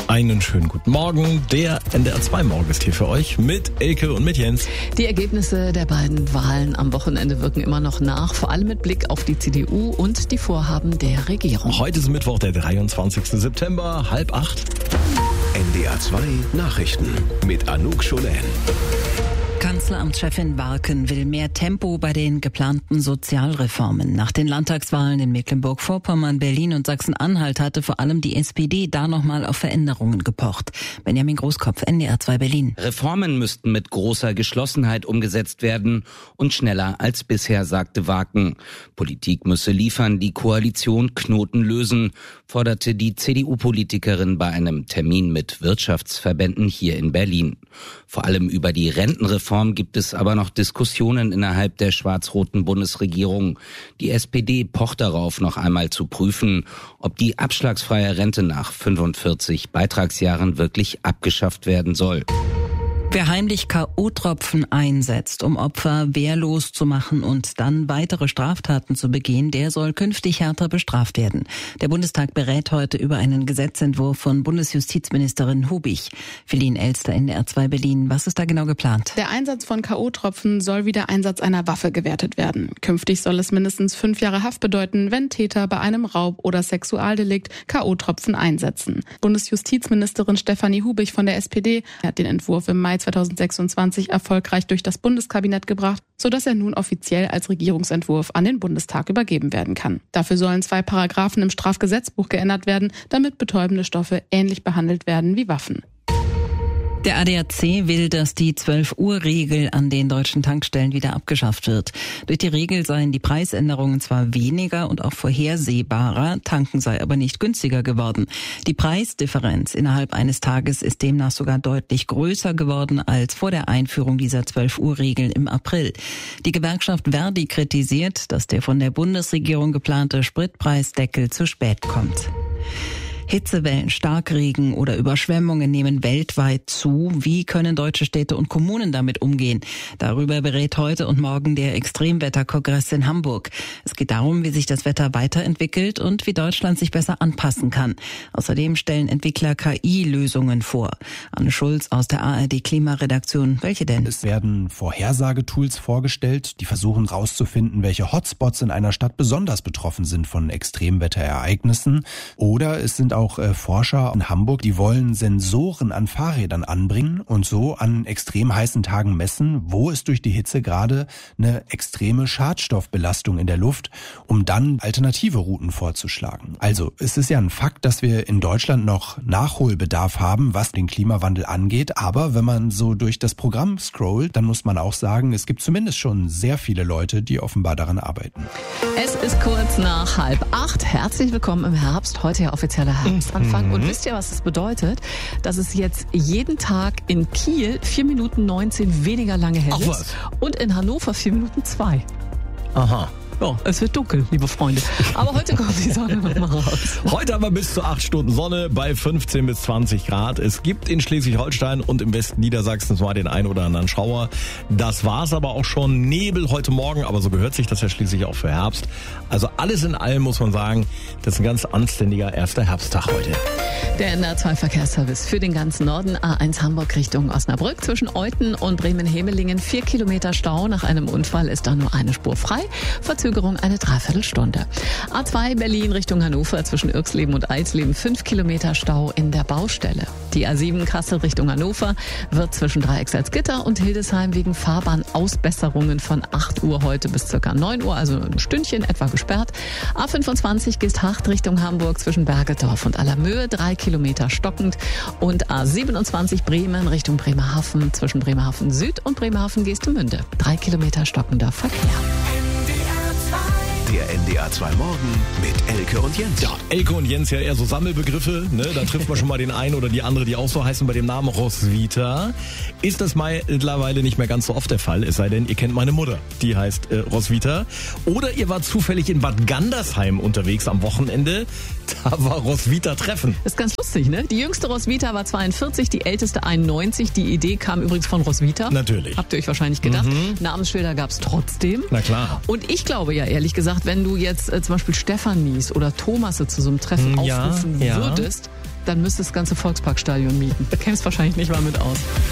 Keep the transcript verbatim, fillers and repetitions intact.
Einen schönen guten Morgen. Der N D R zwei Morgen ist hier für euch mit Elke und mit Jens. Die Ergebnisse der beiden Wahlen am Wochenende wirken immer noch nach, vor allem mit Blick auf die C D U und die Vorhaben der Regierung. Heute ist Mittwoch, der dreiundzwanzigsten September, halb acht. N D R zwei Nachrichten mit Anouk Scholen. Kanzleramtschefin Barken will mehr Tempo bei den geplanten Sozialreformen. Nach den Landtagswahlen in Mecklenburg-Vorpommern, Berlin und Sachsen-Anhalt hatte vor allem die S P D da nochmal auf Veränderungen gepocht. Benjamin Großkopf, N D R zwei Berlin. Reformen müssten mit großer Geschlossenheit umgesetzt werden und schneller als bisher, sagte Barken. Politik müsse liefern, die Koalition Knoten lösen, forderte die C D U-Politikerin bei einem Termin mit Wirtschaftsverbänden hier in Berlin. Vor allem über die Rentenreform gibt es aber noch Diskussionen innerhalb der schwarz-roten Bundesregierung. Die S P D pocht darauf, noch einmal zu prüfen, ob die abschlagsfreie Rente nach fünfundvierzig Beitragsjahren wirklich abgeschafft werden soll. Wer heimlich K O-Tropfen einsetzt, um Opfer wehrlos zu machen und dann weitere Straftaten zu begehen, der soll künftig härter bestraft werden. Der Bundestag berät heute über einen Gesetzentwurf von Bundesjustizministerin Hubig. Feline Elster, N D R zwei Berlin. Was ist da genau geplant? Der Einsatz von K O-Tropfen soll wie der Einsatz einer Waffe gewertet werden. Künftig soll es mindestens fünf Jahre Haft bedeuten, wenn Täter bei einem Raub- oder Sexualdelikt K O-Tropfen einsetzen. Bundesjustizministerin Stefanie Hubig von der S P D hat den Entwurf im Mai zweitausendsechsundzwanzig erfolgreich durch das Bundeskabinett gebracht, sodass er nun offiziell als Regierungsentwurf an den Bundestag übergeben werden kann. Dafür sollen zwei Paragraphen im Strafgesetzbuch geändert werden, damit betäubende Stoffe ähnlich behandelt werden wie Waffen. Der A D A C will, dass die zwölf Uhr Regel an den deutschen Tankstellen wieder abgeschafft wird. Durch die Regel seien die Preisänderungen zwar weniger und auch vorhersehbarer, tanken sei aber nicht günstiger geworden. Die Preisdifferenz innerhalb eines Tages ist demnach sogar deutlich größer geworden als vor der Einführung dieser zwölf Uhr Regel im April. Die Gewerkschaft Verdi kritisiert, dass der von der Bundesregierung geplante Spritpreisdeckel zu spät kommt. Hitzewellen, Starkregen oder Überschwemmungen nehmen weltweit zu. Wie können deutsche Städte und Kommunen damit umgehen? Darüber berät heute und morgen der Extremwetterkongress in Hamburg. Es geht darum, wie sich das Wetter weiterentwickelt und wie Deutschland sich besser anpassen kann. Außerdem stellen Entwickler K I-Lösungen vor. Anne Schulz aus der A R D-Klimaredaktion. Welche denn? Es werden Vorhersagetools vorgestellt, die versuchen herauszufinden, welche Hotspots in einer Stadt besonders betroffen sind von Extremwetterereignissen. Oder es sind auch Auch äh, Forscher in Hamburg, die wollen Sensoren an Fahrrädern anbringen und so an extrem heißen Tagen messen, wo ist durch die Hitze gerade eine extreme Schadstoffbelastung in der Luft, um dann alternative Routen vorzuschlagen. Also es ist ja ein Fakt, dass wir in Deutschland noch Nachholbedarf haben, was den Klimawandel angeht. Aber wenn man so durch das Programm scrollt, dann muss man auch sagen, es gibt zumindest schon sehr viele Leute, die offenbar daran arbeiten. Es ist kurz nach halb acht. Herzlich willkommen im Herbst. Heute ja offizieller Herbst. Anfang. Mhm. Und wisst ihr, was das bedeutet? Dass es jetzt jeden Tag in Kiel vier Minuten neunzehn weniger lange hell Ach, ist. was? Und in Hannover vier Minuten zwei. Aha. Ja, es wird dunkel, liebe Freunde. Aber heute kommt die Sonne noch mal raus. Heute haben wir bis zu acht Stunden Sonne bei fünfzehn bis zwanzig Grad. Es gibt in Schleswig-Holstein und im Westen Niedersachsens mal den einen oder anderen Schauer. Das war's aber auch schon. Nebel heute Morgen, aber so gehört sich das ja schließlich auch für Herbst. Also alles in allem muss man sagen, das ist ein ganz anständiger erster Herbsttag heute. Der N D R zwei Verkehrsservice für den ganzen Norden. A eins Hamburg Richtung Osnabrück zwischen Euthen und Bremen-Hemelingen. Vier Kilometer Stau. Nach einem Unfall ist da nur eine Spur frei. Verzögerung eine Dreiviertelstunde. A zwei Berlin Richtung Hannover zwischen Irxleben und Eisleben. Fünf Kilometer Stau in der Baustelle. Die A sieben Kassel Richtung Hannover wird zwischen Dreiecksalzgitter und Hildesheim wegen Fahrbahnausbesserungen von acht Uhr heute bis circa neun Uhr, also ein Stündchen etwa gesperrt. A fünfundzwanzig Geesthacht Richtung Hamburg zwischen Bergedorf und Allermöhe. Drei Kilometer stockend. Und A siebenundzwanzig Bremen Richtung Bremerhaven zwischen Bremerhaven Süd und Bremerhaven Geestemünde. Drei Kilometer stockender Verkehr. Der N D R zwei Morgen mit Elke und Jens. Ja, Elke und Jens ja eher so Sammelbegriffe, ne? Da trifft man schon mal den einen oder die andere, die auch so heißen bei dem Namen Roswitha. Ist das mittlerweile nicht mehr ganz so oft der Fall, es sei denn, ihr kennt meine Mutter, die heißt äh, Roswitha. Oder ihr wart zufällig in Bad Gandersheim unterwegs am Wochenende, da war Roswitha Treffen. Das ist ganz lustig, ne? Die jüngste Roswitha war zweiundvierzig, die älteste einundneunzig. Die Idee kam übrigens von Roswitha. Natürlich. Habt ihr euch wahrscheinlich gedacht. Mhm. Namensschilder gab's trotzdem. Na klar. Und ich glaube ja ehrlich gesagt, wenn du jetzt äh, zum Beispiel Stefanis oder Thomasse zu so einem Treffen ja, aufrufen ja. würdest, dann müsste das ganze Volksparkstadion mieten. Da käme es wahrscheinlich nicht mal mit aus.